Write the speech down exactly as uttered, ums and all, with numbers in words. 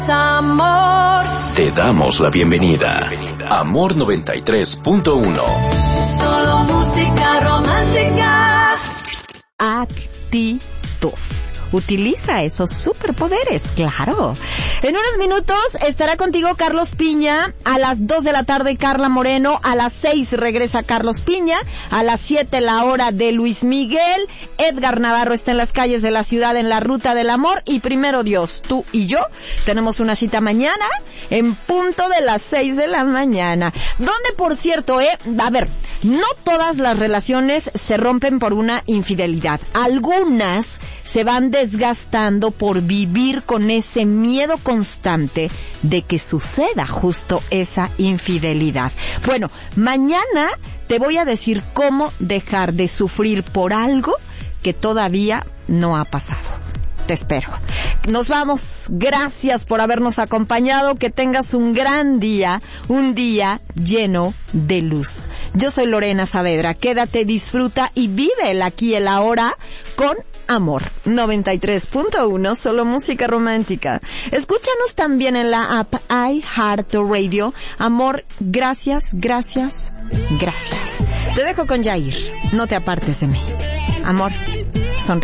Amor. Te damos la bienvenida. Amor noventa y tres punto uno. Solo música romántica. Actitud. Utiliza esos superpoderes, claro. En unos minutos estará contigo Carlos Piña. A las dos de la tarde Carla Moreno. A las seis regresa Carlos Piña. A las siete la hora de Luis Miguel. Edgar Navarro está en las calles de la ciudad en la Ruta del Amor. Y primero Dios, tú y yo tenemos una cita mañana en punto de las seis de la mañana. Donde, por cierto, eh, a ver, no todas las relaciones se rompen por una infidelidad. Algunas se van desgastando por vivir con ese miedo constante de que suceda justo esa infidelidad. Bueno, mañana te voy a decir cómo dejar de sufrir por algo que todavía no ha pasado. Te espero. Nos vamos. Gracias por habernos acompañado. Que tengas un gran día, un día lleno de luz. Yo soy Lorena Saavedra. Quédate, disfruta y vive el aquí y el ahora con Amor noventa y tres punto uno, solo música romántica. Escúchanos también en la app iHeartRadio. Amor, gracias, gracias, gracias. Te dejo con Jair. No te apartes de mí. Amor.